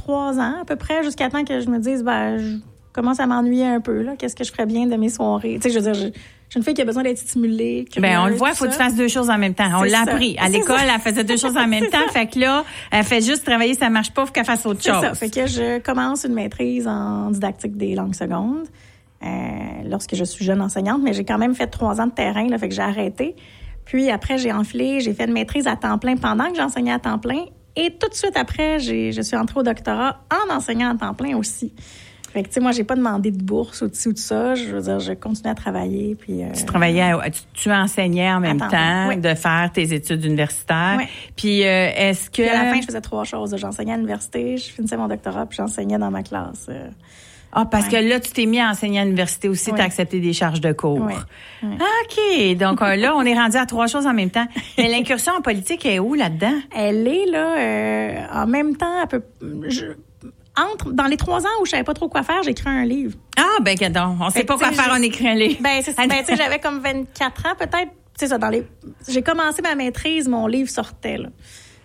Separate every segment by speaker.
Speaker 1: 3 ans à peu près, jusqu'à temps que je me dise, je commence à m'ennuyer un peu, là. Qu'est-ce que je ferais bien de mes soirées? Tu sais, je veux dire, je suis une fille qui a besoin d'être stimulée. Curieuse,
Speaker 2: on le voit, il faut que tu fasses 2 choses en même temps. On l'a appris. À l'école, elle faisait 2 choses en même temps. Fait que là, elle fait juste travailler, ça marche pas, faut qu'elle fasse autre chose.
Speaker 1: C'est ça. Fait que je commence une maîtrise en didactique des langues secondes, lorsque je suis jeune enseignante, mais j'ai quand même fait 3 ans de terrain, là, fait que j'ai arrêté. Puis après, j'ai fait une maîtrise à temps plein pendant que j'enseignais à temps plein. Et tout de suite après, je suis entrée au doctorat en enseignant à temps plein aussi. Fait que, tu sais, moi, j'ai pas demandé de bourse ou de ci ou de ça. Je veux dire, je continuais à travailler. Puis,
Speaker 2: tu enseignais en même temps de faire tes études universitaires. Oui. Puis, est-ce que...
Speaker 1: Puis à la fin, je faisais 3 choses. J'enseignais à l'université, je finissais mon doctorat, puis j'enseignais dans ma classe.
Speaker 2: Parce que là, tu t'es mis à enseigner à l'université aussi, tu as accepté des charges de cours.
Speaker 1: Oui.
Speaker 2: OK. Donc là, on est rendu à 3 choses en même temps. Mais l'incursion en politique est où là-dedans?
Speaker 1: Elle est là, en même temps, dans les 3 ans où je savais pas trop quoi faire, j'ai écrit un livre.
Speaker 2: Gadon. On sait pas quoi faire, on écrit un livre.
Speaker 1: C'est ça. Tu sais, j'avais comme 24 ans, peut-être. C'est ça, j'ai commencé ma maîtrise, mon livre sortait, là.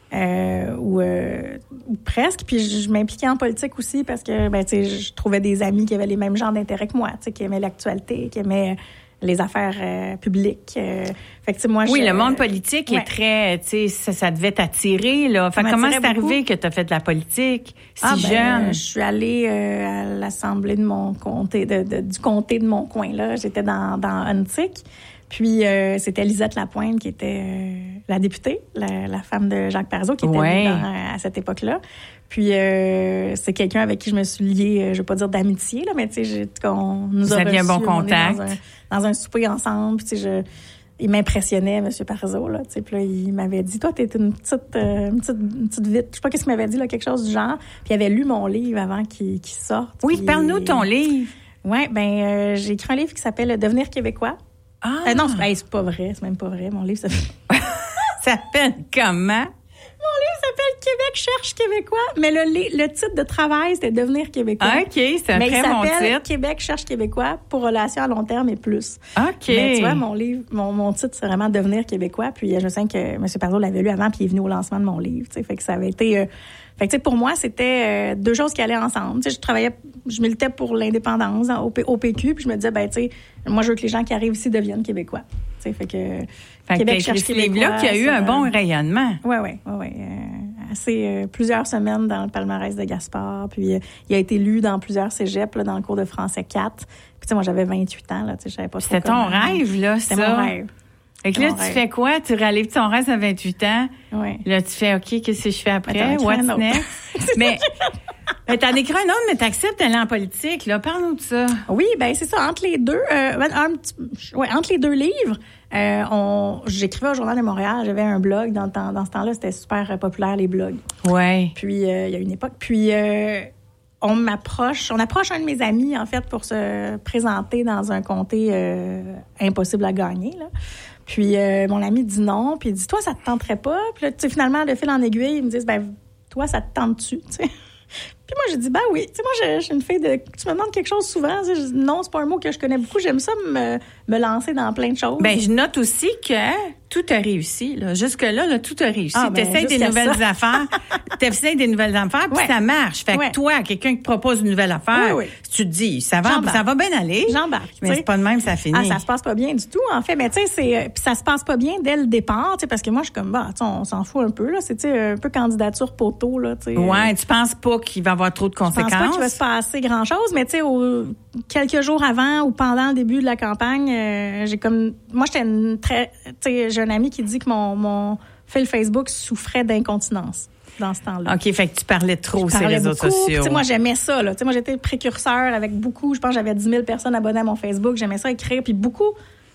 Speaker 1: Ou presque. Puis je m'impliquais en politique aussi parce que, tu sais, je trouvais des amis qui avaient les mêmes genres d'intérêts que moi, tu sais, qui aimaient l'actualité, qui aimaient les affaires publiques. Fait que, tu sais, moi,
Speaker 2: le monde politique est très, tu sais, ça devait t'attirer, là. Fait comment c'est arrivé que tu as fait de la politique si jeune?
Speaker 1: Je suis allée à l'assemblée de mon comté, du comté de mon coin, là. J'étais dans Huntsic. Puis, c'était Lisette Lapointe qui était la députée, la femme de Jacques Parizeau, qui était à cette époque-là. Puis, c'est quelqu'un avec qui je me suis liée, je veux pas dire d'amitié, là, mais tu sais, on nous a reçus. Vous aviez
Speaker 2: un bon contact.
Speaker 1: Dans un souper ensemble, puis tu sais, il m'impressionnait, M. Parizeau, là, tu sais. Puis là, il m'avait dit, toi, t'es une petite vite. Je sais pas qu'est-ce qu'il m'avait dit, là, quelque chose du genre. Puis, il avait lu mon livre avant qu'il sorte.
Speaker 2: Oui,
Speaker 1: puis,
Speaker 2: parle-nous de ton livre.
Speaker 1: Oui, j'ai écrit un livre qui s'appelle Devenir québécois. Non, c'est pas vrai. C'est même pas vrai. Mon livre s'appelle...
Speaker 2: Ça s'appelle comment?
Speaker 1: Mon livre s'appelle Québec cherche Québécois. Mais le titre de travail, c'était Devenir Québécois.
Speaker 2: OK, c'est un très bon titre.
Speaker 1: Québec cherche Québécois pour relations à long terme et plus.
Speaker 2: OK.
Speaker 1: Mais tu vois, mon livre, mon titre, c'est vraiment Devenir Québécois. Puis je sais que M. Parizeau l'avait lu avant, puis il est venu au lancement de mon livre. Fait que ça avait été... Fait que, tu sais, pour moi, c'était 2 choses qui allaient ensemble. Tu sais, je militais pour l'indépendance au PQ, puis je me disais, tu sais, moi, je veux que les gens qui arrivent ici deviennent Québécois. Tu sais, fait que
Speaker 2: Québec cherche Québécois. Ce livre-là qui a eu un bon rayonnement.
Speaker 1: Oui. Plusieurs semaines dans le palmarès de Gaspard, puis il a été lu dans plusieurs cégeps, là, dans le cours de français 4. Puis, tu sais, moi, j'avais 28 ans, là, tu sais, je savais pas trop.
Speaker 2: C'était ton rêve, là, ça?
Speaker 1: C'était mon rêve.
Speaker 2: Fait que là, tu fais quoi? Tu réalises ton rêve à 28 ans.
Speaker 1: Oui.
Speaker 2: Là, tu fais, OK, qu'est-ce que je fais après? What's next? Mais t'en écris un autre, mais t'acceptes d'aller en politique, là. Parle-nous de ça.
Speaker 1: Oui, c'est ça. Entre les deux, entre les 2 livres, j'écrivais au Journal de Montréal. J'avais un blog. Dans ce temps-là, c'était super populaire, les blogs.
Speaker 2: Ouais.
Speaker 1: Puis, il y a une époque. Puis, on approche un de mes amis, en fait, pour se présenter dans un comté impossible à gagner, là. Puis, mon ami dit non, puis il dit, toi, ça te tenterait pas? Puis là, tu sais, finalement, de fil en aiguille, ils me disent, toi, ça te tente-tu? Tu sais? Puis moi, j'ai dit, oui. Tu sais, moi, je suis une fille de... Tu me demandes quelque chose souvent. Je dis, non, c'est pas un mot que je connais beaucoup. J'aime ça me lancer dans plein de choses.
Speaker 2: Je note aussi que tout a réussi, là. Jusque-là, tout a réussi. T'essayes des nouvelles affaires. Puis ça marche. Fait que toi, quelqu'un qui te propose une nouvelle affaire, tu te dis, ça va bien aller.
Speaker 1: J'embarque.
Speaker 2: Mais c'est pas de même, ça finit.
Speaker 1: Ça se passe pas bien du tout, en fait. Mais tu sais, puis ça se passe pas bien dès le départ, tu sais, parce que moi, je suis comme, on s'en fout un peu, là. C'est, tu sais, un peu candidature poteau, là, tu sais.
Speaker 2: Ouais, tu penses pas qu'il va y avoir trop de conséquences?
Speaker 1: Je pense pas qu'il va se passer grand-chose, mais tu sais, quelques jours avant ou pendant le début de la campagne, moi, j'étais j'ai un ami qui dit que mon fil Facebook souffrait d'incontinence dans ce temps-là.
Speaker 2: OK, fait que tu parlais trop sur les réseaux sociaux.
Speaker 1: Moi, j'aimais ça, là. Moi, j'étais précurseur avec beaucoup, je pense que j'avais 10 000 personnes abonnées à mon Facebook. J'aimais ça écrire, puis beaucoup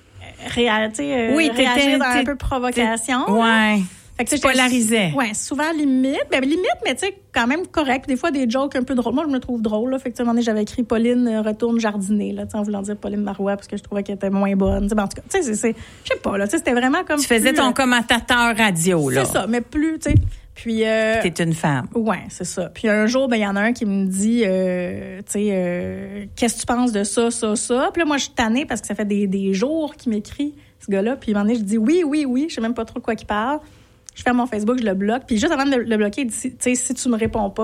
Speaker 1: réagir dans un peu provocation.
Speaker 2: Ouais.
Speaker 1: Fait que,
Speaker 2: polarisais.
Speaker 1: Ouais, souvent limite, mais tu sais, quand même correct. Des fois, des jokes un peu drôles. Moi, je me trouve drôle, là. Fait que, à un moment donné, j'avais écrit Pauline retourne jardiner, là, en voulant dire Pauline Marois, parce que je trouvais qu'elle était moins bonne. En tout cas, tu sais, je sais pas, là. C'était vraiment comme.
Speaker 2: Tu faisais ton commentateur radio, là.
Speaker 1: C'est ça, mais plus, tu sais. Puis.
Speaker 2: T'es une femme.
Speaker 1: Ouais, c'est ça. Puis un jour, il y en a un qui me dit, qu'est-ce que tu penses de ça? Puis là, moi, je suis tannée parce que ça fait des jours qu'il m'écrit, ce gars-là. Puis à un moment donné, je dis oui. Je sais même pas trop de quoi il parle. Je ferme mon Facebook, je le bloque. Puis juste avant de le bloquer, il dit, tu sais, si tu me réponds pas,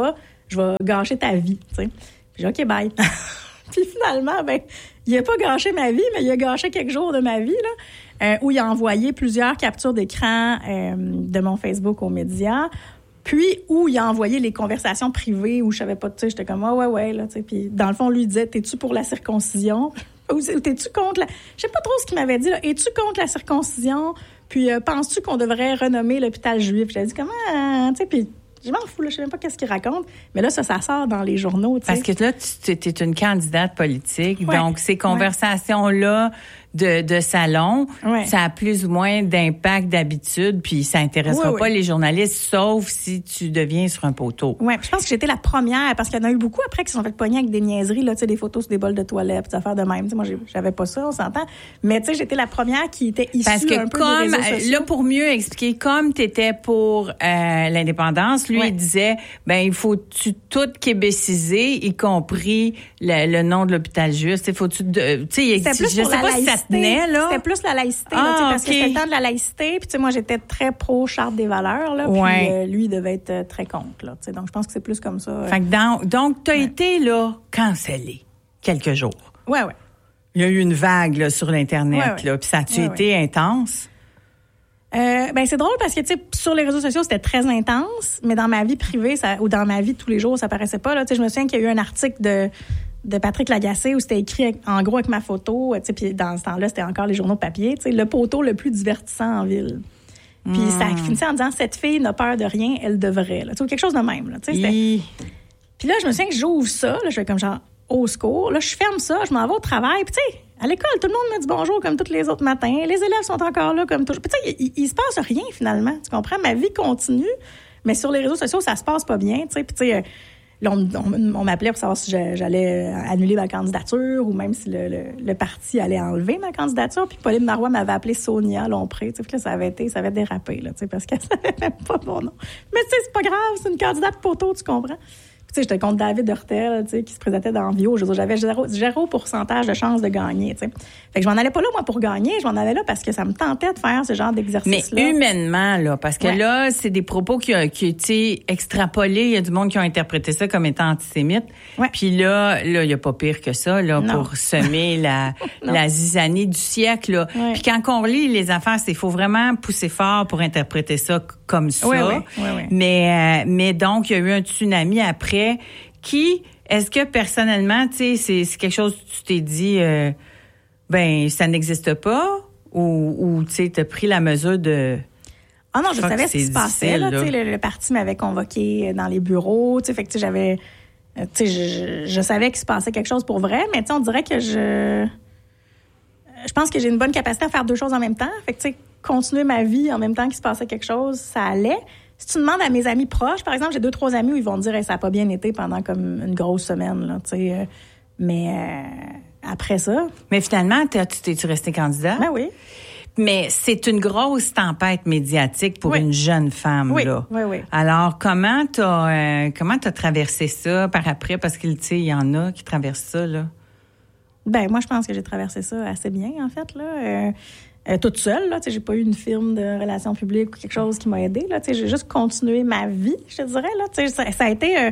Speaker 1: je vais gâcher ta vie, tu sais. Puis j'ai dit, OK, bye. Puis finalement, il a pas gâché ma vie, mais il a gâché quelques jours de ma vie, là, où il a envoyé plusieurs captures d'écran de mon Facebook aux médias, puis où il a envoyé les conversations privées où je savais pas, tu sais, j'étais comme, ouais, là, tu sais. Puis dans le fond, lui, il disait, t'es-tu pour la circoncision? Ou t'es-tu contre la... Je sais pas trop ce qu'il m'avait dit, là. Es-tu contre la circoncision? Puis penses-tu qu'on devrait renommer l'hôpital juif? J'ai dit, comment, tu sais, puis je m'en fous, là, je sais même pas qu'est-ce qu'il raconte. Mais là, ça sort dans les journaux, tu sais.
Speaker 2: Parce que là, tu es une candidate politique. Ouais. Donc, ces conversations-là de salon, ça a plus ou moins d'impact d'habitude, puis ça intéressera pas les journalistes, sauf si tu deviens sur un poteau.
Speaker 1: Oui, je pense que j'étais la première, parce qu'il y en a eu beaucoup après qui se sont fait pogner avec des niaiseries, là, tu sais, des photos sur des bols de toilette, des affaires de même. Tu sais, moi, j'avais pas ça, on s'entend. Mais tu sais, j'étais la première qui était issue
Speaker 2: parce que
Speaker 1: un peu des réseaux sociaux.
Speaker 2: Là, pour mieux expliquer, comme t'étais pour l'indépendance, lui, il disait, il faut-tu tout québéciser, y compris le nom de l'hôpital juif. Tu sais, faut-tu, tu sais, je sais pas si ça tenait, là.
Speaker 1: C'était plus la laïcité, là, parce que c'était le temps de la laïcité. Puis, tu sais, moi, j'étais très pro charte des valeurs, là. Puis, lui, il devait être très contre, là. Tu sais, donc, je pense que c'est plus comme ça.
Speaker 2: Fait que donc, t'as été, là, cancellé quelques jours.
Speaker 1: Ouais.
Speaker 2: Il y a eu une vague, là, sur l'Internet, là. Puis, ça a-tu été intense?
Speaker 1: C'est drôle parce que, tu sais, sur les réseaux sociaux, c'était très intense, mais dans ma vie privée, ou dans ma vie de tous les jours, ça paraissait pas, là. Tu sais, je me souviens qu'il y a eu un article de Patrick Lagacé où c'était écrit en gros avec ma photo, tu sais, puis dans ce temps-là, c'était encore les journaux de papier, tu sais, le poteau le plus divertissant en ville. Puis ça finissait en disant, cette fille n'a peur de rien, elle devrait, là. Tu sais, quelque chose de même, là. Tu sais, puis là, je me souviens que j'ouvre ça, là, je fais comme genre, au secours. Là, je ferme ça, je m'en vais au travail. Puis, tu sais, à l'école, tout le monde me dit bonjour comme tous les autres matins. Les élèves sont encore là comme toujours. Puis, tu sais, il se passe rien, finalement. Tu comprends? Ma vie continue, mais sur les réseaux sociaux, ça se passe pas bien, tu sais. Puis, tu sais, là, on m'appelait pour savoir si j'allais annuler ma candidature ou même si le parti allait enlever ma candidature. Puis, Pauline Marois m'avait appelé Sonia Lompré. Tu sais, là, ça avait dérapé, là, tu sais, parce qu'elle savait même pas mon nom. Mais, tu sais, c'est pas grave, c'est une candidate poteau, tu comprends? Tu sais, j'étais contre David Hurtel, tu sais, qui se présentait dans Vio. J'avais zéro pourcentage de chance de gagner, tu sais. Fait que je m'en allais pas là, moi, pour gagner. Je m'en allais là parce que ça me tentait de faire ce genre d'exercice-là.
Speaker 2: Mais humainement, là, parce que là, c'est des propos qui ont été extrapolés. Il y a du monde qui ont interprété ça comme étant antisémite. Ouais. Puis là, il y a pas pire que ça, là, pour semer la zizanie du siècle, là. Ouais. Puis quand on lit les affaires, il faut vraiment pousser fort pour interpréter ça comme ça.
Speaker 1: Ouais.
Speaker 2: Mais donc, il y a eu un tsunami après qui, est-ce que personnellement, tu sais, c'est quelque chose que tu t'es dit, ça n'existe pas, ou tu sais, t'as pris la mesure de...
Speaker 1: Ah non, je savais ce qui se passait, là. Tu sais, le parti m'avait convoqué dans les bureaux, tu sais, fait que tu sais, j'avais... Tu sais, je savais qu'il se passait quelque chose pour vrai, mais tu sais, on dirait que je pense que j'ai une bonne capacité à faire deux choses en même temps. Fait que, tu sais, continuer ma vie en même temps qu'il se passait quelque chose, ça allait. Si tu demandes à mes amis proches, par exemple, j'ai 2-3 amis où ils vont me dire ça n'a pas bien été pendant comme une grosse semaine, là, tu sais. Mais après ça...
Speaker 2: Mais finalement, t'es-tu restée candidate?
Speaker 1: Ben oui.
Speaker 2: Mais c'est une grosse tempête médiatique pour une jeune femme, là.
Speaker 1: Oui.
Speaker 2: Alors, comment t'as traversé ça par après? Parce que, tu sais, il y en a qui traversent ça, là.
Speaker 1: Ben moi, je pense que j'ai traversé ça assez bien, en fait, là. Toute seule, là, tu sais, j'ai pas eu une firme de relations publiques ou quelque chose qui m'a aidée, là, tu sais, j'ai juste continué ma vie, je te dirais, là, tu sais, ça a été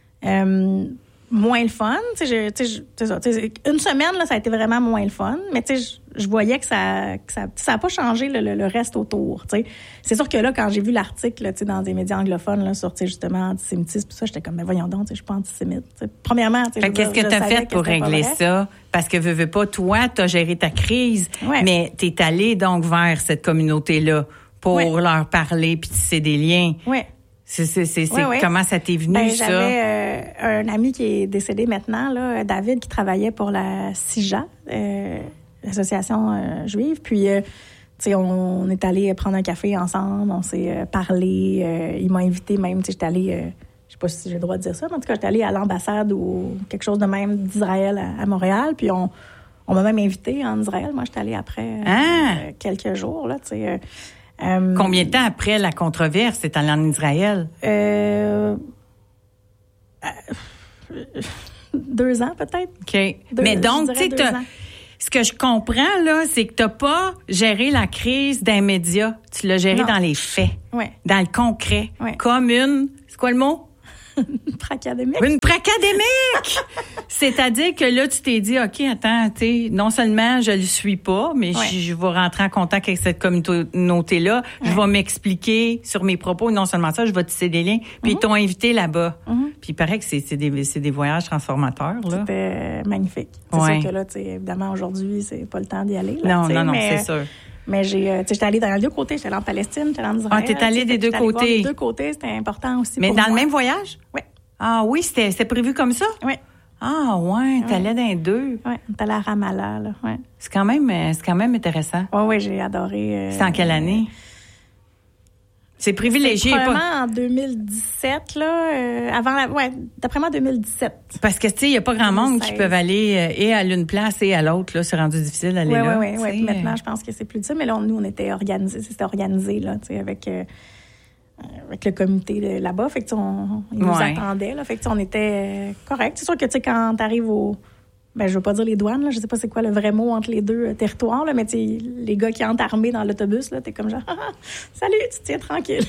Speaker 1: moins le fun, tu sais, une semaine, là, ça a été vraiment moins le fun, mais tu sais, je voyais que ça a pas changé le reste autour, tu sais. C'est sûr que là, quand j'ai vu l'article, tu sais, dans des médias anglophones, là, sur, tu sais, justement, antisémitisme, tout ça, j'étais comme, mais voyons donc, tu sais, je suis pas antisémite, tu sais. Premièrement, tu sais,
Speaker 2: qu'est-ce que t'as fait pour régler ça? Parce que veux pas, toi, t'as géré ta crise, mais t'es allé donc vers cette communauté-là pour leur parler puis tisser des liens.
Speaker 1: Oui.
Speaker 2: Comment ça t'est venu, ça?
Speaker 1: J'avais un ami qui est décédé maintenant, là, David, qui travaillait pour la CIJA, l'association juive. Puis, tu sais, on est allé prendre un café ensemble, on s'est parlé. Il m'a invité même, tu sais, j'étais allée, je sais pas si j'ai le droit de dire ça, mais en tout cas, j'étais allée à l'ambassade ou quelque chose de même d'Israël à Montréal. Puis, on m'a même invité en Israël. Moi, j'étais allée après quelques jours, là, tu sais.
Speaker 2: Combien de temps après la controverse t'es allée en Israël?
Speaker 1: 2 ans, peut-être.
Speaker 2: OK. Mais donc, tu sais, ce que je comprends, là, c'est que t'as pas géré la crise d'un média. Tu l'as géré dans les faits.
Speaker 1: Ouais.
Speaker 2: Dans le concret.
Speaker 1: Ouais.
Speaker 2: Comme c'est quoi le mot?
Speaker 1: Une pracadémique.
Speaker 2: Une pracadémique! C'est-à-dire que là, tu t'es dit, OK, attends, non seulement je le suis pas, mais je vais rentrer en contact avec cette communauté-là, je vais m'expliquer sur mes propos, non seulement ça, je vais tisser des liens, puis ils t'ont invité là-bas. Puis il paraît que c'est des voyages transformateurs, là.
Speaker 1: C'était magnifique. C'est sûr que là, évidemment, aujourd'hui, c'est pas le temps d'y aller.
Speaker 2: Là, non, c'est sûr.
Speaker 1: Mais j'étais allée dans les deux côtés. J'étais allée en Palestine, j'étais allée en Israël.
Speaker 2: Ah, t'es allée des deux côtés.
Speaker 1: Des deux côtés, c'était important aussi.
Speaker 2: Mais dans le même voyage?
Speaker 1: Oui.
Speaker 2: Ah oui, c'était prévu comme ça?
Speaker 1: Oui.
Speaker 2: Ah ouais, t'allais dans les deux.
Speaker 1: Oui, t'allais à Ramallah, là. Ouais.
Speaker 2: C'est quand même intéressant.
Speaker 1: Oui, j'ai adoré.
Speaker 2: C'est en quelle année? C'est privilégié.
Speaker 1: Probablement en 2017, là, d'après moi, 2017.
Speaker 2: Parce que, tu sais, il n'y a pas grand monde qui peuvent aller et à l'une place et à l'autre, là. C'est rendu difficile d'aller là.
Speaker 1: Oui. Maintenant, je pense que c'est plus de ça. Mais là, nous, on était organisés. C'était organisé, là, tu sais, avec le comité là-bas. Fait que, ils nous attendaient, là. Fait que, on était corrects. C'est sûr que, tu sais, quand t'arrives je veux pas dire les douanes, là, je sais pas c'est quoi le vrai mot entre les deux territoires, là, mais les gars qui entrent armés dans l'autobus, là, t'es comme genre, salut, tu te tiens tranquille.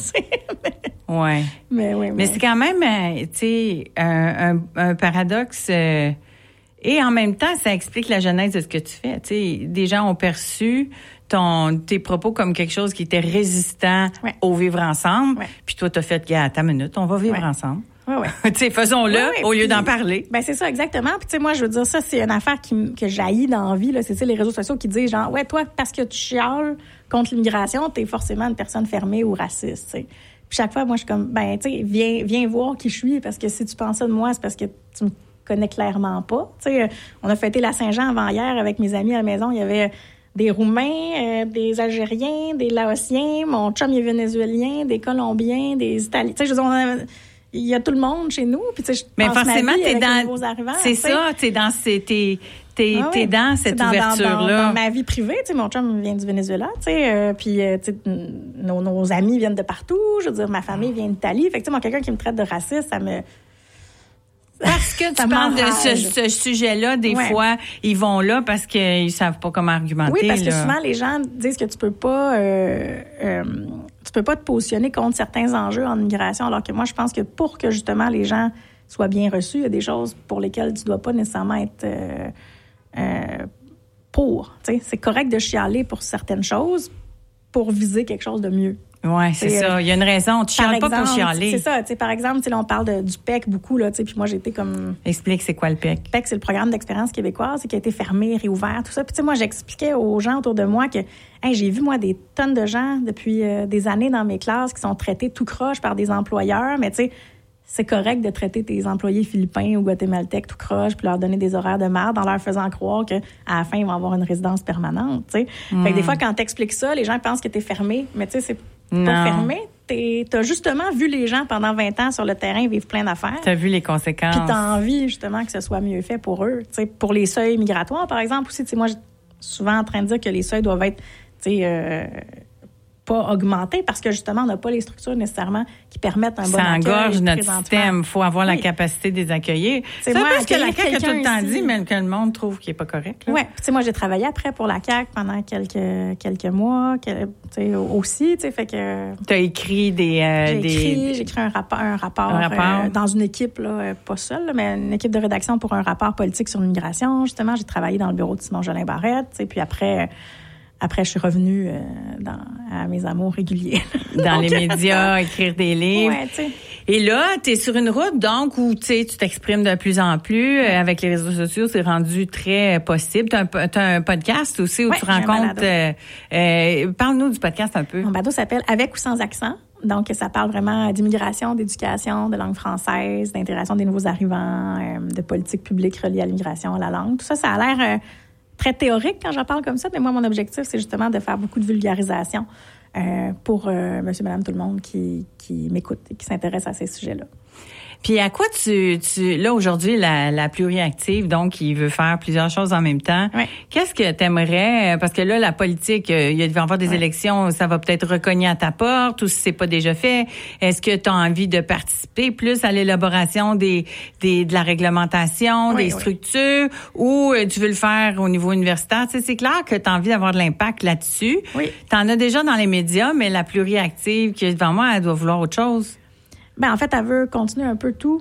Speaker 2: Ouais. Mais c'est quand même, tu sais, un paradoxe, et en même temps, ça explique la genèse de ce que tu fais. Tu sais, des gens ont perçu tes propos comme quelque chose qui était résistant au vivre ensemble, puis toi, t'as fait, gars, attends une minute, on va vivre ensemble.
Speaker 1: Oui.
Speaker 2: Tu sais, faisons-le au lieu d'en parler.
Speaker 1: Ben c'est ça, exactement. Puis tu sais, moi, je veux dire, ça, c'est une affaire que j'haïs dans la vie, là. C'est les réseaux sociaux qui disent genre, toi, parce que tu chiales contre l'immigration, t'es forcément une personne fermée ou raciste, tu sais. Puis chaque fois, moi, je suis comme, tu sais, viens voir qui je suis, parce que si tu penses ça de moi, c'est parce que tu me connais clairement pas. Tu sais, on a fêté la Saint-Jean avant-hier avec mes amis à la maison. Il y avait des Roumains, des Algériens, des Laotiens, mon chum, il est vénézuélien, des Colombiens, des Italiens. Tu sais, je veux dire, il y a tout le monde chez nous, puis tu sais,
Speaker 2: mais forcément t'es dans
Speaker 1: nouveaux arrivants,
Speaker 2: c'est ça, t'es dans t'es dans cette ouverture-là.
Speaker 1: Dans ma vie privée, tu sais, mon chum vient du Venezuela, tu sais, puis tu sais, nos amis viennent de partout. Je veux dire, ma famille vient d'Italie. Fait que tu sais, moi, quelqu'un qui me traite de raciste, ça me
Speaker 2: Parce que tu parles de ce sujet-là, des fois, ils vont là parce qu'ils savent pas comment argumenter.
Speaker 1: Oui, parce que souvent, les gens disent que tu peux pas te positionner contre certains enjeux en immigration, alors que moi, je pense que pour que, justement, les gens soient bien reçus, il y a des choses pour lesquelles tu dois pas nécessairement être pour. Tu sais, c'est correct de chialer pour certaines choses pour viser quelque chose de mieux.
Speaker 2: Oui, c'est ça. Il y a une raison. Tu chiales pas pour chialer.
Speaker 1: C'est ça. Tu sais, par exemple, là, on parle du PEC beaucoup, là, tu sais, puis moi, j'ai été comme...
Speaker 2: Explique, c'est quoi le PEC?
Speaker 1: Le PEC, c'est le programme d'expérience québécoise, qui a été fermé, réouvert, tout ça. Puis, tu sais, moi, j'expliquais aux gens autour de moi que, j'ai vu, moi, des tonnes de gens depuis des années dans mes classes qui sont traités tout croche par des employeurs, mais tu sais, c'est correct de traiter tes employés philippins ou guatémaltèques tout croche puis leur donner des horaires de merde en leur faisant croire qu'à la fin, ils vont avoir une résidence permanente, tu sais. Fait que des fois, quand t'expliques ça, les gens pensent que t'es fermé, mais tu sais, c'est pas fermé. T'as justement vu les gens pendant 20 ans sur le terrain vivre plein d'affaires.
Speaker 2: T'as vu les conséquences.
Speaker 1: Puis t'as envie, justement, que ce soit mieux fait pour eux. Tu sais, pour les seuils migratoires, par exemple, aussi, tu sais, moi, je suis souvent en train de dire que les seuils doivent être, tu sais, pas augmenter parce que justement on n'a pas les structures nécessairement qui permettent un bon accueil.
Speaker 2: Ça engorge notre système. Il faut avoir la capacité de les accueillir. C'est un peu ce que la CAQ a tout le temps dit, mais que le monde trouve qu'il n'est pas correct.
Speaker 1: Oui. Tu sais, moi, j'ai travaillé après pour la CAQ pendant quelques mois, tu sais, aussi. Tu sais, fait que...
Speaker 2: Tu as écrit
Speaker 1: j'ai écrit un rapport dans une équipe, là, pas seule, mais une équipe de rédaction pour un rapport politique sur l'immigration. Justement, j'ai travaillé dans le bureau de Simon-Jolin Barrette. Tu sais, puis après, je suis revenue à mes amours réguliers.
Speaker 2: Dans les médias, écrire des livres.
Speaker 1: Ouais, tu sais.
Speaker 2: Et là, tu es sur une route, donc, où tu t'exprimes de plus en plus. Avec les réseaux sociaux, c'est rendu très possible. Tu as un podcast aussi où tu rencontres... parle-nous du podcast un peu.
Speaker 1: Mon balado s'appelle « Avec ou sans accent ». Donc, ça parle vraiment d'immigration, d'éducation, de langue française, d'intégration des nouveaux arrivants, de politique publique reliée à l'immigration, à la langue. Tout ça, ça a l'air... très théorique quand j'en parle comme ça, mais moi, mon objectif, c'est justement de faire beaucoup de vulgarisation pour monsieur, madame, tout le monde qui m'écoute et qui s'intéresse à ces sujets-là.
Speaker 2: Puis à quoi tu là aujourd'hui la pluriactive, donc qui veut faire plusieurs choses en même temps.
Speaker 1: Ouais.
Speaker 2: Qu'est-ce que t'aimerais, parce que là la politique, il va y avoir des élections, ça va peut-être recogner à ta porte ou si c'est pas déjà fait. Est-ce que tu as envie de participer plus à l'élaboration de la réglementation, des structures, ou tu veux le faire au niveau universitaire? Tu sais, c'est clair que tu as envie d'avoir de l'impact là-dessus.
Speaker 1: Oui.
Speaker 2: Tu en as déjà dans les médias, mais la pluriactive qui est devant moi, elle doit vouloir autre chose.
Speaker 1: Ben, en fait, elle veut continuer un peu tout.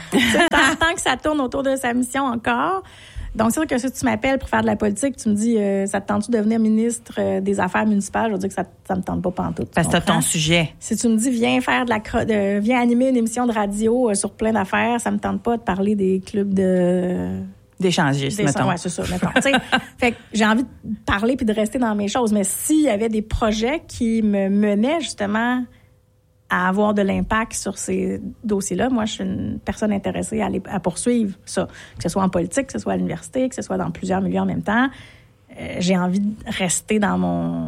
Speaker 1: Tant que ça tourne autour de sa mission encore. Donc, c'est sûr que si tu m'appelles pour faire de la politique, tu me dis, ça te tente-tu de devenir ministre des Affaires municipales? Je veux dire que ça me tente pas pantoute.
Speaker 2: Parce que c'est ton sujet.
Speaker 1: Si tu me dis, viens animer une émission de radio sur plein d'affaires, ça me tente pas de parler des clubs
Speaker 2: d'échangistes, mettons.
Speaker 1: Ouais, c'est ça, mettons. Fait que j'ai envie de parler puis de rester dans mes choses. Mais s'il y avait des projets qui me menaient justement à avoir de l'impact sur ces dossiers-là, moi, je suis une personne intéressée à poursuivre ça. Que ce soit en politique, que ce soit à l'université, que ce soit dans plusieurs milieux en même temps. J'ai envie de rester dans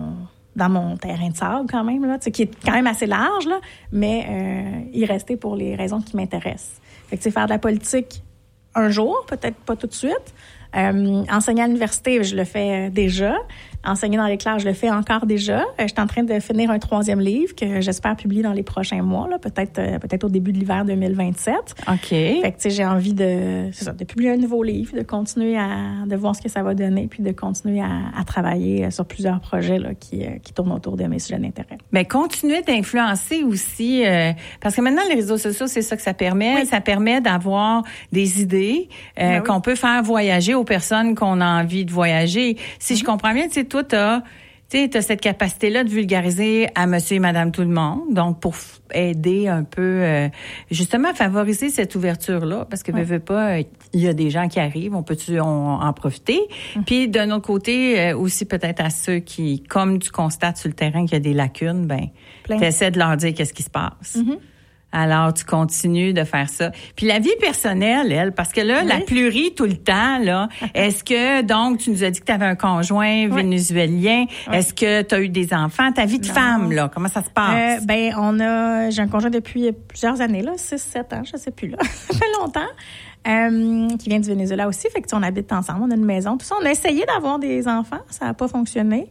Speaker 1: mon terrain de sable quand même, là, qui est quand même assez large, là, mais y rester pour les raisons qui m'intéressent. Fait que, faire de la politique un jour, peut-être pas tout de suite. Enseigner à l'université, je le fais déjà. Enseigner dans les classes, je le fais encore déjà. Je suis en train de finir un 3e livre que j'espère publier dans les prochains mois, là, peut-être au début de l'hiver 2027.
Speaker 2: OK.
Speaker 1: Fait que, j'ai envie de publier un nouveau livre, de continuer de voir ce que ça va donner, puis de continuer à travailler sur plusieurs projets là, qui tournent autour de mes sujets d'intérêt.
Speaker 2: Mais continuer d'influencer aussi, parce que maintenant, les réseaux sociaux, c'est ça que ça permet. Oui. Ça permet d'avoir des idées qu'on peut faire voyager aux personnes qu'on a envie de voyager. Si je comprends bien, tu sais, toi, t'as cette capacité-là de vulgariser à monsieur et madame tout le monde, donc pour aider un peu, justement, à favoriser cette ouverture-là, parce que veux pas, il y a des gens qui arrivent, on peut en profiter. Puis, d'un autre côté, aussi peut-être à ceux qui, comme tu constates sur le terrain qu'il y a des lacunes, t'essaies de leur dire qu'est-ce qui se passe. Alors, tu continues de faire ça. Puis la vie personnelle, elle, parce que là, la plurie tout le temps, là, est-ce que, donc, tu nous as dit que tu avais un conjoint vénézuélien, est-ce que tu as eu des enfants? Ta vie de femme, là, comment ça se passe?
Speaker 1: J'ai un conjoint depuis plusieurs années, là, 6-7 ans, je sais plus, là. Ça fait longtemps. Qui vient du Venezuela aussi, fait que on habite ensemble, on a une maison, tout ça. On a essayé d'avoir des enfants, ça n'a pas fonctionné.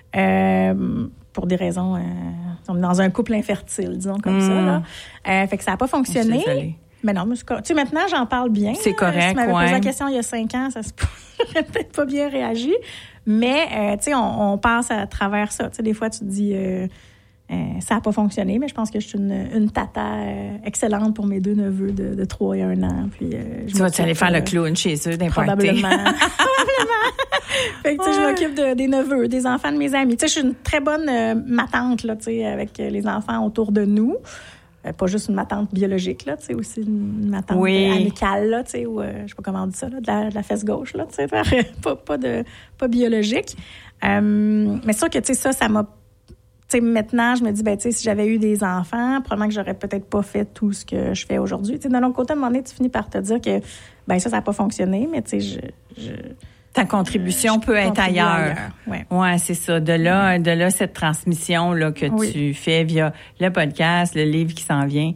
Speaker 1: Pour des raisons, on est dans un couple infertile, disons comme ça, là. Fait que ça n'a pas fonctionné. Mais non, tu sais, maintenant, j'en parle bien.
Speaker 2: C'est correct,
Speaker 1: Si tu m'avais posé la question il y a 5 ans, j'aurais peut-être pas bien réagi. Mais, tu sais, on passe à travers ça. Tu sais, des fois, tu te dis, ça n'a pas fonctionné, mais je pense que je suis une tata excellente pour mes 2 neveux de 3 et 1 an. Puis,
Speaker 2: tu vas aller faire le clown chez eux,
Speaker 1: probablement. Fait que, tu sais, je m'occupe des neveux, des enfants de mes amis. Tu sais, je suis une très bonne matante, là, tu sais, avec les enfants autour de nous. Pas juste une matante biologique, là, tu sais, aussi une matante amicale, là, tu sais, ou je sais pas comment on dit ça, là, de la fesse gauche, là, tu sais, pas biologique. Mais c'est sûr que, tu sais, ça m'a... Tu sais, maintenant, je me dis, tu sais, si j'avais eu des enfants, probablement que j'aurais peut-être pas fait tout ce que je fais aujourd'hui. Tu sais, d'un autre côté, à un moment donné, tu finis par te dire que, ça n'a pas fonctionné, mais tu sais,
Speaker 2: ta contribution peut être ailleurs. Ouais, c'est ça. De là, cette transmission-là que tu fais via le podcast, le livre qui s'en vient.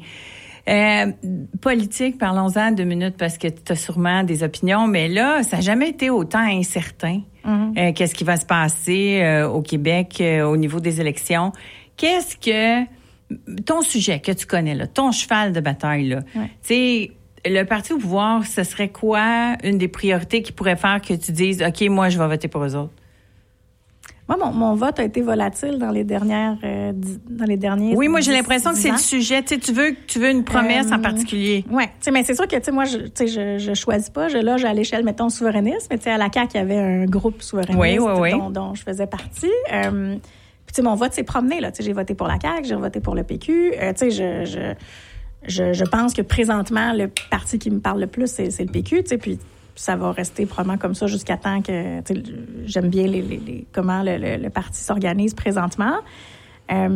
Speaker 2: Politique, parlons-en 2 minutes parce que tu as sûrement des opinions, mais là, ça n'a jamais été autant incertain. Qu'est-ce qui va se passer au Québec au niveau des élections? Qu'est-ce que ton sujet que tu connais là, ton cheval de bataille là, tu sais, le parti au pouvoir, ce serait quoi une des priorités qui pourrait faire que tu dises, OK, moi, je vais voter pour eux autres?
Speaker 1: Moi, mon vote a été volatile dans les derniers.
Speaker 2: Oui, moi, j'ai l'impression que c'est le sujet. Tu sais, tu veux une promesse en particulier.
Speaker 1: Oui. Tu sais, mais c'est sûr que, tu sais, moi, je choisis pas. Je loge à l'échelle, mettons, souverainiste. Mais, tu sais, à la CAQ, il y avait un groupe souverainiste dont je faisais partie. Puis, tu sais, mon vote s'est promené, là. Tu sais, j'ai voté pour la CAQ, j'ai voté pour le PQ. Tu sais, je pense que présentement, le parti qui me parle le plus, c'est le PQ, tu sais, puis ça va rester probablement comme ça jusqu'à temps que, tu sais, j'aime bien comment le parti s'organise présentement. Fait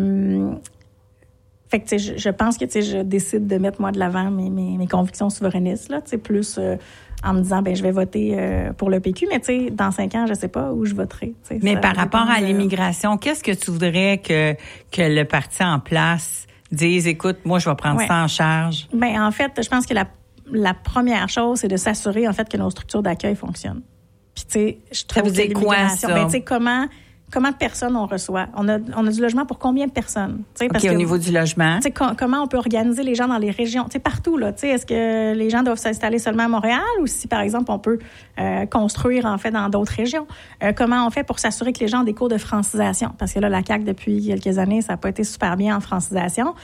Speaker 1: que, tu sais, je pense que, tu sais, je décide de mettre, moi, de l'avant mes convictions souverainistes, là, tu sais, plus en me disant, je vais voter pour le PQ, mais, tu sais, dans 5 ans, je sais pas où je voterai.
Speaker 2: Mais par rapport à l'immigration, qu'est-ce que tu voudrais que le parti en place disent, écoute, moi, je vais prendre ça en charge?
Speaker 1: Bien, en fait, je pense que la première chose, c'est de s'assurer, en fait, que nos structures d'accueil fonctionnent. Puis, tu sais, je trouve
Speaker 2: ça veut dire quoi, ça?
Speaker 1: Ben, tu sais, comment de personnes on reçoit? On a du logement pour combien de personnes?
Speaker 2: Parce au niveau du logement.
Speaker 1: Tu sais, comment on peut organiser les gens dans les régions? Tu sais, partout, là. Tu sais, est-ce que les gens doivent s'installer seulement à Montréal ou si, par exemple, on peut construire, en fait, dans d'autres régions? Comment on fait pour s'assurer que les gens ont des cours de francisation? Parce que là, la CAQ, depuis quelques années, ça n'a pas été super bien en francisation.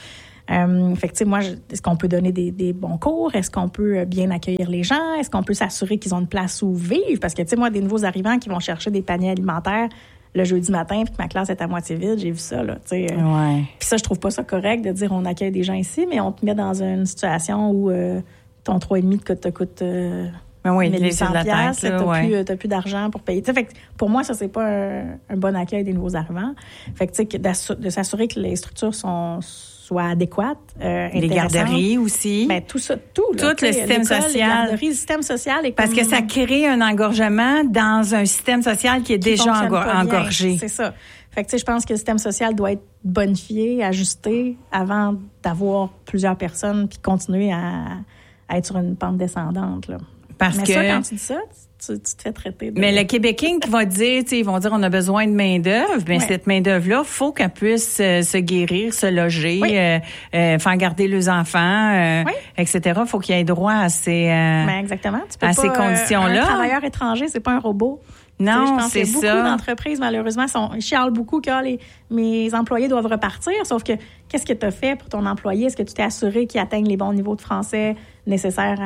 Speaker 1: Fait que, tu sais, moi, est-ce qu'on peut donner des bons cours? Est-ce qu'on peut bien accueillir les gens? Est-ce qu'on peut s'assurer qu'ils ont une place où vivre? Parce que, tu sais, moi, des nouveaux arrivants qui vont chercher des paniers alimentaires le jeudi matin puis que ma classe est à moitié vide, j'ai vu ça, là, tu sais. Puis ça, je trouve pas ça correct de dire on accueille des gens ici, mais on te met dans une situation où ton 3,5 te coûte...
Speaker 2: oui, les yeux de la tête,
Speaker 1: t'as plus d'argent pour payer. T'sais, fait que pour moi, ça, c'est pas un bon accueil des nouveaux arrivants. Fait que, tu sais, de s'assurer que les structures soient adéquates,
Speaker 2: les garderies aussi.
Speaker 1: Ben, tout ça, tout
Speaker 2: le système social. Les
Speaker 1: garderies, le système social.
Speaker 2: Parce que ça crée un engorgement dans un système social qui est déjà engorgé.
Speaker 1: C'est ça. Fait que, tu sais, je pense que le système social doit être bonifié, ajusté avant d'avoir plusieurs personnes puis continuer à être sur une pente descendante, là. Mais ça, quand tu dis ça, tu te fais traiter de...
Speaker 2: Mais le Québécois qui va dire, tu sais, ils vont dire on a besoin de main-d'œuvre, bien cette main-d'œuvre-là, faut qu'elle puisse se guérir, se loger, faire garder les enfants, etc. Faut qu'il y ait droit à ces
Speaker 1: exactement. Tu peux
Speaker 2: à ces conditions-là.
Speaker 1: Un travailleur étranger, c'est pas un robot.
Speaker 2: Non,
Speaker 1: je pense
Speaker 2: c'est
Speaker 1: qu'il y a beaucoup d'entreprises, malheureusement, ils chialent beaucoup que mes employés doivent repartir. Sauf que, qu'est-ce que tu as fait pour ton employé? Est-ce que tu t'es assuré qu'il atteigne les bons niveaux de français nécessaires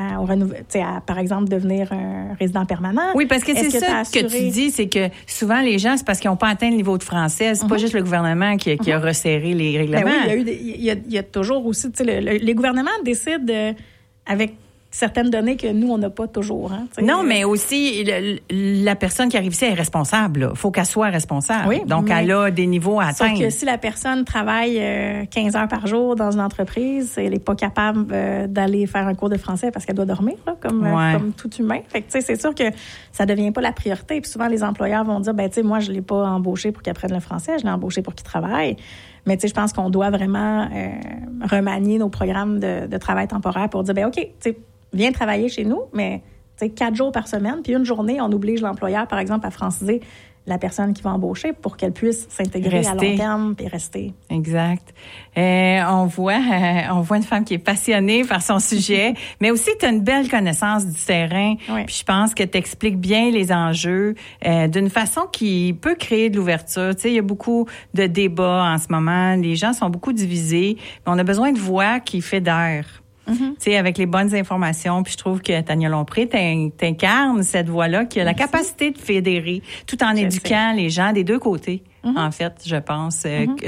Speaker 1: à par exemple, devenir un résident permanent?
Speaker 2: Oui, parce que c'est ça que tu dis, c'est que souvent, les gens, c'est parce qu'ils n'ont pas atteint le niveau de français. C'est pas juste le gouvernement qui a resserré les règlements.
Speaker 1: Ben oui, il y a toujours aussi, tu sais, les gouvernements décident avec certaines données que nous, on n'a pas toujours. Hein,
Speaker 2: non, mais aussi, la personne qui arrive ici est responsable. Il faut qu'elle soit responsable. Oui, donc, elle a des niveaux à atteindre.
Speaker 1: Sauf que si la personne travaille 15 heures par jour dans une entreprise, elle n'est pas capable d'aller faire un cours de français parce qu'elle doit dormir, là, comme tout humain. Fait que, tu sais, c'est sûr que ça devient pas la priorité. Puis souvent, les employeurs vont dire, ben, tu sais, moi, je l'ai pas embauché pour qu'il apprenne le français, je l'ai embauché pour qu'il travaille. Mais tu sais, je pense qu'on doit vraiment remanier nos programmes de travail temporaire pour dire, ben, OK, tu sais, viens travailler chez nous, mais 4 jours par semaine, puis une journée, on oblige l'employeur, par exemple, à franciser la personne qui va embaucher pour qu'elle puisse s'intégrer à long terme et rester.
Speaker 2: Exact. On voit une femme qui est passionnée par son sujet, mais aussi tu as une belle connaissance du terrain. Oui. Puis je pense que tu expliques bien les enjeux d'une façon qui peut créer de l'ouverture. Tu sais, il y a beaucoup de débats en ce moment. Les gens sont beaucoup divisés. Mais on a besoin de voix qui fédèrent. Tu sais, avec les bonnes informations. Puis je trouve que Tania Lompré t'incarne cette voix-là qui a la capacité de fédérer tout en éduquant les gens des deux côtés. En fait, je pense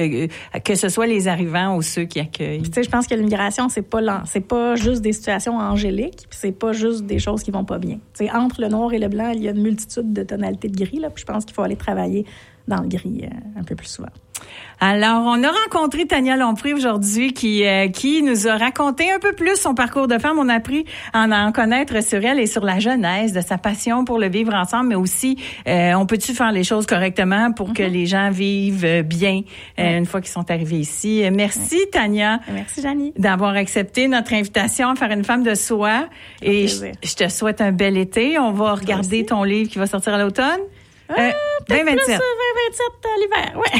Speaker 2: que ce soit les arrivants ou ceux qui accueillent.
Speaker 1: Tu sais, je pense que l'immigration, c'est pas juste des situations angéliques, puis c'est pas juste des choses qui vont pas bien. Tu sais, entre le noir et le blanc, il y a une multitude de tonalités de gris là, puis je pense qu'il faut aller travailler dans le gris un peu plus souvent.
Speaker 2: Alors, on a rencontré Tania Lompré aujourd'hui qui nous a raconté un peu plus son parcours de femme. On a appris à en connaître sur elle et sur la genèse de sa passion pour le vivre ensemble, mais aussi, on peut-tu faire les choses correctement pour que les gens vivent bien une fois qu'ils sont arrivés ici. Merci, Tania.
Speaker 1: Merci, Janie.
Speaker 2: D'avoir accepté notre invitation à faire une femme de soi. Et je te souhaite un bel été. On va regarder ton livre qui va sortir à l'automne.
Speaker 1: Peut-être 2027. Plus 2027 à l'hiver, ouais.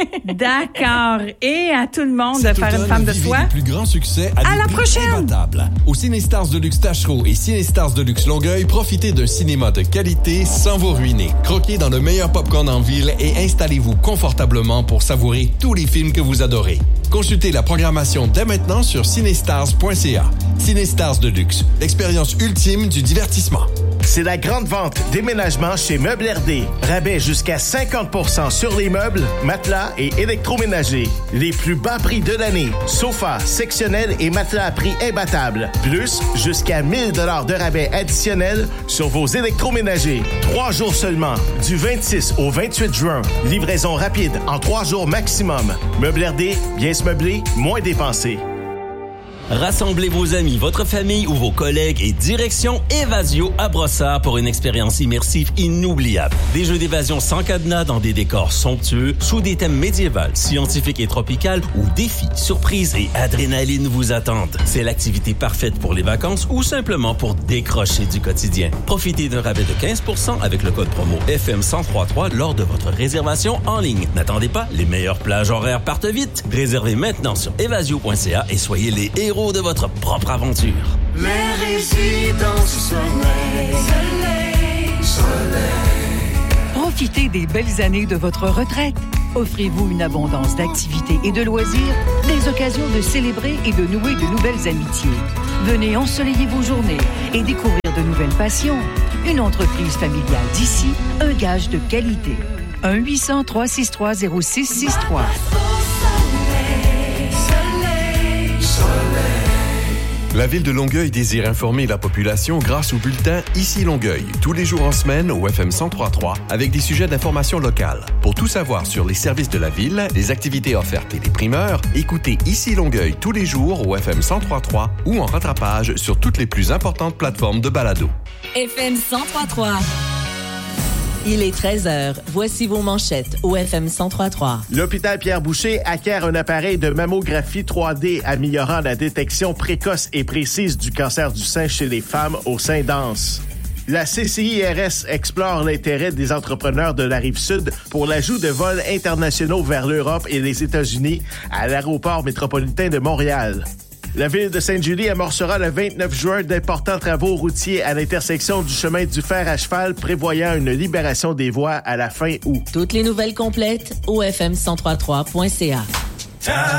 Speaker 2: D'accord. Et à tout le monde de faire une femme de soi.
Speaker 3: Le plus grand succès à
Speaker 2: la prochaine.
Speaker 3: Imbattables. Au Cinestars Deluxe Tachereau et Cinestars Deluxe Longueuil, profitez d'un cinéma de qualité sans vous ruiner. Croquez dans le meilleur popcorn en ville et installez-vous confortablement pour savourer tous les films que vous adorez. Consultez la programmation dès maintenant sur cinestars.ca. Cinestars Deluxe, l'expérience ultime du divertissement.
Speaker 4: C'est la grande vente déménagement chez Meubles RD. Rabais jusqu'à 50% sur les meubles, matelas et électroménagers. Les plus bas prix de l'année. Sofas, sectionnels et matelas à prix imbattable. Plus, jusqu'à 1000 $ de rabais additionnels sur vos électroménagers. 3 jours seulement, du 26 au 28 juin. Livraison rapide en 3 jours maximum. Meubles RD, bien se meubler, moins dépenser.
Speaker 5: Rassemblez vos amis, votre famille ou vos collègues et direction Évasio à Brossard pour une expérience immersive inoubliable. Des jeux d'évasion sans cadenas dans des décors somptueux, sous des thèmes médiévaux, scientifiques et tropicales où défis, surprises et adrénaline vous attendent. C'est l'activité parfaite pour les vacances ou simplement pour décrocher du quotidien. Profitez d'un rabais de 15% avec le code promo FM1033 lors de votre réservation en ligne. N'attendez pas, les meilleures plages horaires partent vite. Réservez maintenant sur évasio.ca et soyez les héros de votre propre aventure.
Speaker 6: Les résidences soleil.
Speaker 7: Profitez des belles années de votre retraite. Offrez-vous une abondance d'activités et de loisirs, des occasions de célébrer et de nouer de nouvelles amitiés. Venez ensoleiller vos journées et découvrir de nouvelles passions. Une entreprise familiale d'ici, un gage de qualité. 1-800-363-0663.
Speaker 3: La Ville de Longueuil désire informer la population grâce au bulletin Ici Longueuil, tous les jours en semaine au FM 103.3 avec des sujets d'information locale. Pour tout savoir sur les services de la Ville, les activités offertes et les primeurs, écoutez Ici Longueuil tous les jours au FM 103.3 ou en rattrapage sur toutes les plus importantes plateformes de balado.
Speaker 8: FM 103.3. Il est 13h. Voici vos manchettes au FM 103.3.
Speaker 4: L'hôpital Pierre-Boucher acquiert un appareil de mammographie 3D améliorant la détection précoce et précise du cancer du sein chez les femmes au sein dense. La CCIRS explore l'intérêt des entrepreneurs de la Rive-Sud pour l'ajout de vols internationaux vers l'Europe et les États-Unis à l'aéroport métropolitain de Montréal. La ville de Sainte-Julie amorcera le 29 juin d'importants travaux routiers à l'intersection du chemin du fer à cheval, prévoyant une libération des voies à la fin août.
Speaker 8: Toutes les nouvelles complètes au fm1033.ca.